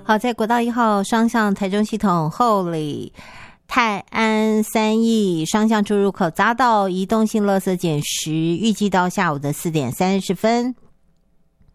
好，在国道1号双向台中系统后里泰安3义双向出入口匝道移动性垃圾捡拾，预计到下午的4点30分。